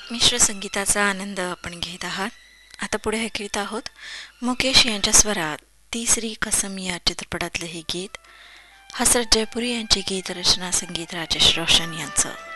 मिश्र संगीताचा आनंद आपण घेत आहात. आता पुढे ऐकत आहोत मुकेश यांच्या स्वरात तिसरी कसम या चित्रपटातले हे गीत. हसरत जयपुरी यांची गीत रचना, संगीत राजेश रोशन यांचं.